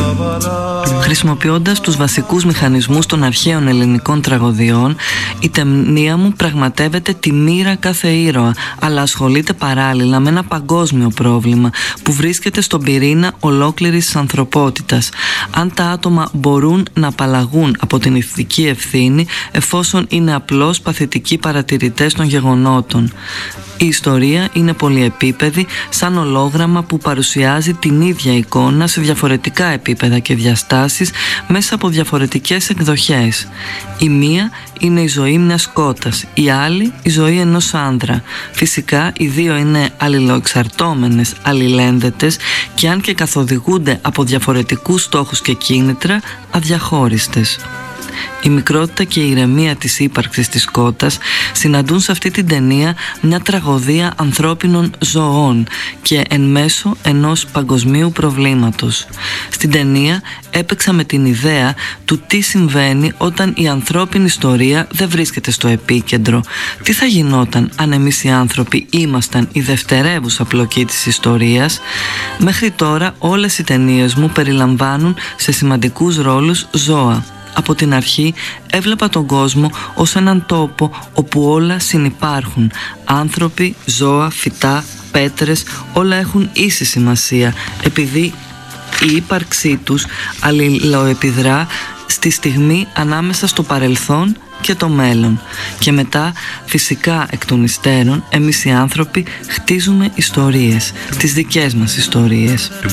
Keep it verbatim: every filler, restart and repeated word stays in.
Χρησιμοποιώντας τους βασικούς μηχανισμούς των αρχαίων ελληνικών τραγωδιών, η ταινία μου πραγματεύεται τη μοίρα κάθε ήρωα, αλλά ασχολείται παράλληλα με ένα παγκόσμιο πρόβλημα που βρίσκεται στον πυρήνα ολόκληρης της ανθρωπότητας. Αν τα άτομα μπορούν να απαλλαγούν από την ηθική ευθύνη εφόσον είναι απλώς παθητικοί παρατηρητές των γεγονότων. Η ιστορία είναι πολυεπίπεδη, σαν ολόγραμμα που παρουσιάζει την ίδια εικόνα σε διαφορετικά επίπεδα και διαστάσεις μέσα από διαφορετικές εκδοχές. Η μία είναι η ζωή μιας κότας, η άλλη η ζωή ενός άνδρα. Φυσικά οι δύο είναι αλληλοεξαρτώμενες, αλληλένδετες και αν και καθοδηγούνται από διαφορετικούς στόχους και κίνητρα, αδιαχώριστες. Η μικρότητα και η ηρεμία της ύπαρξης της κότας συναντούν σε αυτή την ταινία μια τραγωδία ανθρώπινων ζωών και εν μέσω ενός παγκοσμίου προβλήματος. Στην ταινία έπαιξα με την ιδέα του τι συμβαίνει όταν η ανθρώπινη ιστορία δεν βρίσκεται στο επίκεντρο. Τι θα γινόταν αν εμείς οι άνθρωποι ήμασταν η δευτερεύουσα πλοκή της ιστορίας. Μέχρι τώρα όλες οι ταινίες μου περιλαμβάνουν σε σημαντικούς ρόλους ζώα. Από την αρχή έβλεπα τον κόσμο ως έναν τόπο όπου όλα συνυπάρχουν. Άνθρωποι, ζώα, φυτά, πέτρες, όλα έχουν ίση σημασία, επειδή η ύπαρξή τους αλληλοεπιδρά στη στιγμή ανάμεσα στο παρελθόν και το μέλλον. Και μετά, φυσικά εκ των υστέρων, εμείς οι άνθρωποι χτίζουμε ιστορίες, τις δικές μας ιστορίες.